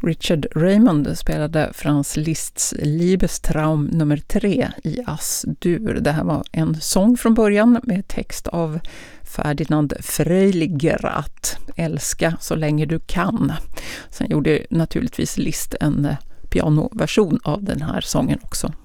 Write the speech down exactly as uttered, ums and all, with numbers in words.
Richard Raymond spelade Franz Liszts Liebestraum nummer tre i As-dur. Det här var en sång från början med text av Ferdinand Freiliger, att älska så länge du kan. Sen gjorde naturligtvis Liszt en pianoversion av den här sången också.